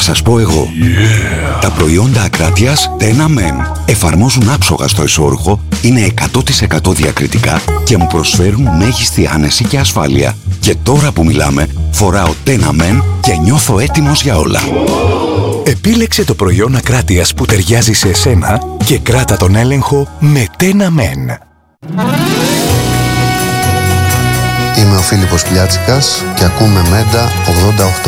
σας πω εγώ. Τα προϊόντα Ακράτειας Tena Men εφαρμόζουν άψογα στο εσώρουχο, είναι 100% διακριτικά και μου προσφέρουν μέγιστη άνεση και ασφάλεια. Και τώρα που μιλάμε, φοράω Tena Men και νιώθω έτοιμος για όλα. Επίλεξε το προϊόν Ακράτειας που ταιριάζει σε εσένα και κράτα τον έλεγχο με Tena Men. Είμαι ο Φίλιππος Πλιάτσικας και ακούμε Μέντα 88.